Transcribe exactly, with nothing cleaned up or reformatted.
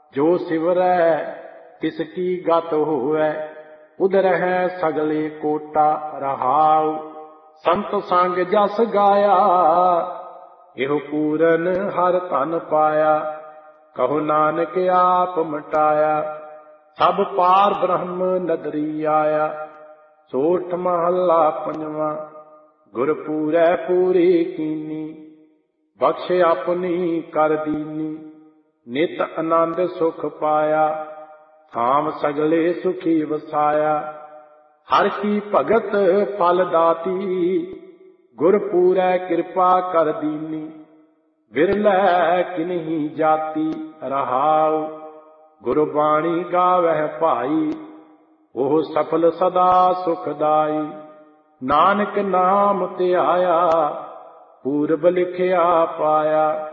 जो सिवरै तिसकी गत होवै, उधर है सगले कोटा रहाउ। संत संग जस गाया, एहो पूरन हर धन पाया। कहो नानक आप मिटाया, सब पार ब्रह्म नदरी आया। सोठ महला पंजवा। गुर पूरै पूरी कीनी, बख्श अपनी कर दीनी। नित आनंद सुख पाया, थाम सगले सुखी वसाया। हर की भगत फल दाती, गुर पूरै कृपा कर दीनी। बिरलै किन्ही जाति रहाउ, गुरबाणी गावह भाई। ओह सफल सदा सुखदाई, नानक नाम ते आया। पूरब लिखिया पाया,